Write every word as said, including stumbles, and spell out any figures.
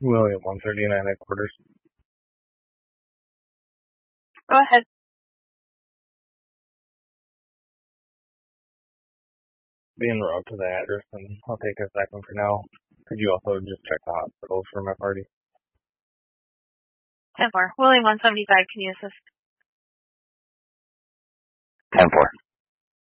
William one thirty-nine headquarters. Go ahead. Being route to the address, and I'll take a second for now. Could you also just check the hospitals for my party? ten four. William one seventy-five, can you assist? ten four.